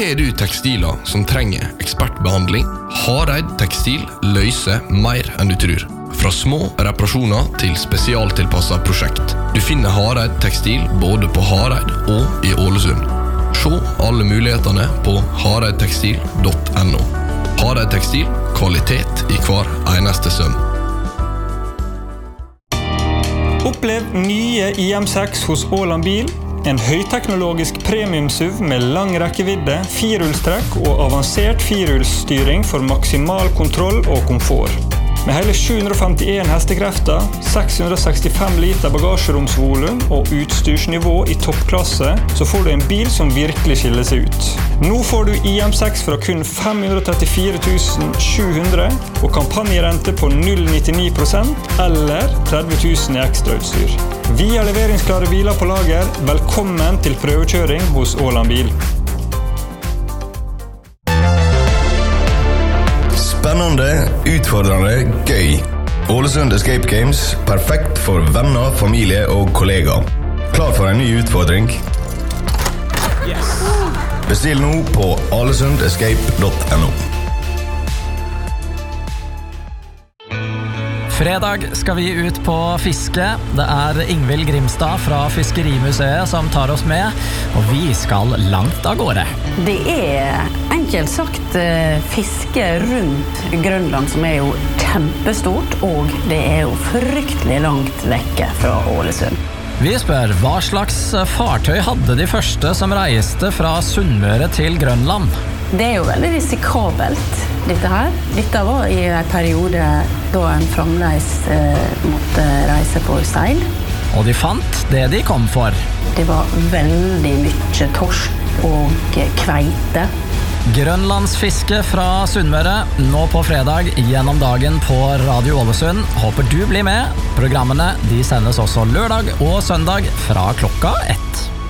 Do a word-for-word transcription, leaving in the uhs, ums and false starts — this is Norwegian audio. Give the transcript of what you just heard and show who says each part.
Speaker 1: Har du tekstiler som trenger ekspertbehandling? Hareid Tekstil løser mer enn du tror. Fra små reparasjoner til spesialtilpasset prosjekt. Du finner Hareid Tekstil både på Hareid og i Ålesund. Se alle mulighetene på hareidtekstil punktum no. Hareid Tekstil, kvalitet i hver eneste søm.
Speaker 2: Opplev nye I M seks hos Åland Bil. En høyteknologisk premium-SUV med lang rekkevidde, firehjulstrekk og avansert firehjulsstyring for maksimal kontroll og komfort. Med hele sju hundre femtien hestekrefter, seks hundre sekstifem liter bagasjeromsvolum og utstyrsnivå I toppklasse, så får du en bil som virkelig skiller seg ut. Nå får du I M seks fra kun fem hundre trettifire tusen sju hundre og kampanjerente på null komma nittini prosent eller tretti tusen I ekstrautstyr. Vi har leveringsklare biler på lager. Velkommen til prøvekjøring hos Åland Bil.
Speaker 3: Spennende, utfordrende, gøy. Ålesund Escape Games, perfekt for venner, familie og kollegaer. Klar for en ny utfordring?
Speaker 2: Yes.
Speaker 3: Bestill nå på alesund escape punktum no.
Speaker 4: Fredag skal vi ut på fiske. Det er Ingvild Grimstad fra Fiskerimuseet som tar oss med, og vi skal langt av gårde.
Speaker 5: Det er enkelt sagt fiske rundt Grønland som er jo kjempestort, og det er jo fryktelig langt vekke fra Ålesund.
Speaker 4: Vi spør, hva slags fartøy hadde de første som reiste fra Sunnmøre til Grønland?
Speaker 5: Det er jo veldig risikabelt, dette her. Dette var I en periode da en fremdeles eh, måtte reise på seil.
Speaker 4: Og de fant det de kom for.
Speaker 5: Det var veldig mye torsk og kveite.
Speaker 4: Grønlandsfiske fra Sunnmøre, nå på fredag gjennom dagen på Radio Ålesund. Håper du blir med. Programmene de sendes også lørdag og søndag fra klokka ett.